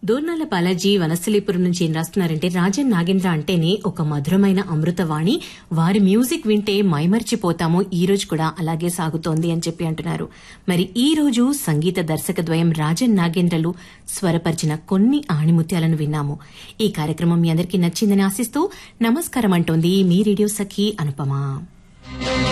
దోర్నాల బాలాజీ వనస్థలీపురం నుంచి ఏం రాస్తున్నారంటే రాజన్ నాగేంద్ర అంటేనే ఒక మధురమైన అమృతవాణి, వారి మ్యూజిక్ వింటే మైమర్చిపోతాము, ఈ రోజు కూడా అలాగే సాగుతోంది అని చెప్పి అంటున్నారు. మరి ఈ రోజు సంగీత దర్శక ద్వయం రాజన్ నాగేంద్రలు స్వరపరిచిన కొన్ని ఆణిముత్యాలను విన్నాము. ఈ కార్యక్రమం మీ అందరికీ నచ్చిందని ఆశిస్తూ నమస్కారం అంటోంది మీ రేడియో సఖి అనుపమ.